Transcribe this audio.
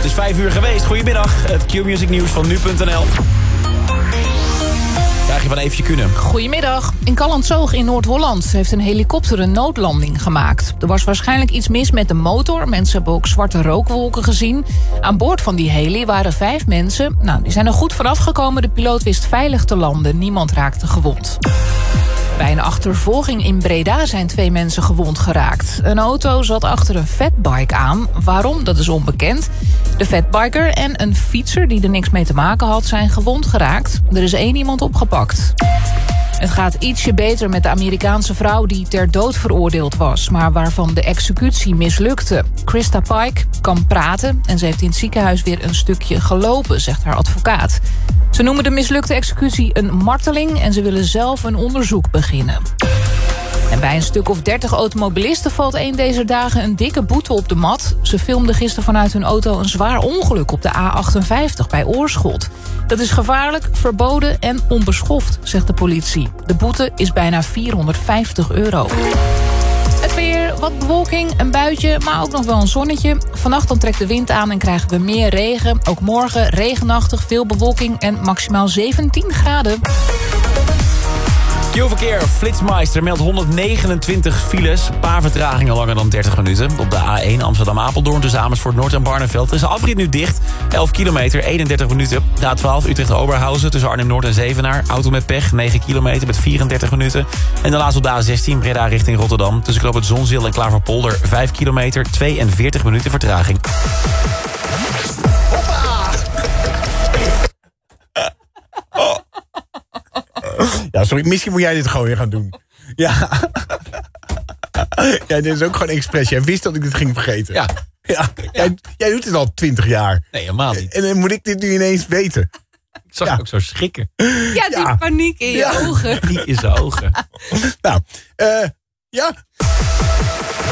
Het is 5 uur geweest. Goedemiddag. Het Q-Music nieuws van nu.nl. Krijg je van eventje kunnen. Goedemiddag. In Callantsoog in Noord-Holland heeft een helikopter een noodlanding gemaakt. Er was waarschijnlijk iets mis met de motor. Mensen hebben ook zwarte rookwolken gezien. Aan boord van die heli waren 5 mensen. Die zijn er goed vanaf gekomen. De piloot wist veilig te landen. Niemand raakte gewond. Bij een achtervolging in Breda zijn 2 mensen gewond geraakt. Een auto zat achter een fatbike aan. Waarom, dat is onbekend. De fatbiker en een fietser die er niks mee te maken had zijn gewond geraakt. Er is 1 iemand opgepakt. Het gaat ietsje beter met de Amerikaanse vrouw die ter dood veroordeeld was, maar waarvan de executie mislukte. Krista Pike kan praten en ze heeft in het ziekenhuis weer een stukje gelopen, zegt haar advocaat. Ze noemen de mislukte executie een marteling en ze willen zelf een onderzoek beginnen. En bij een stuk of 30 automobilisten valt een deze dagen een dikke boete op de mat. Ze filmden gisteren vanuit hun auto een zwaar ongeluk op de A58 bij Oorschot. Dat is gevaarlijk, verboden en onbeschoft, zegt de politie. De boete is bijna €450. Het weer, wat bewolking, een buitje, maar ook nog wel een zonnetje. Vannacht dan trekt de wind aan en krijgen we meer regen. Ook morgen regenachtig, veel bewolking en maximaal 17 graden. Q-verkeer, Flitsmeister meldt 129 files. Een paar vertragingen langer dan 30 minuten. Op de A1 Amsterdam-Apeldoorn tussen Amersfoort Noord en Barneveld is de afrit nu dicht. 11 kilometer, 31 minuten. De A12 Utrecht-Oberhausen tussen Arnhem-Noord en Zevenaar. Auto met pech, 9 kilometer met 34 minuten. En de laatste op de A16 Breda richting Rotterdam. Tussen Knoop het Zonzeel en Klaverpolder 5 kilometer, 42 minuten vertraging. Ja, sorry, misschien moet jij dit gewoon weer gaan doen. Ja. Ja, dit is ook gewoon expres. Jij wist dat ik dit ging vergeten. Ja. Jij doet het al 20 jaar. Nee, helemaal niet. En dan moet ik dit nu ineens weten. Ik zag je ook zo schrikken. Ja, die paniek in je ogen. Paniek in zijn ogen. Nou, ja.